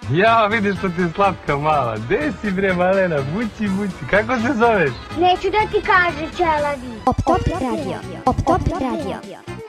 Ja, vidiš što ti je slatka mala. Gde si bre, malena? Buci, kako se zoveš? Neću da ti kaže, čelavi. Op Top Radio.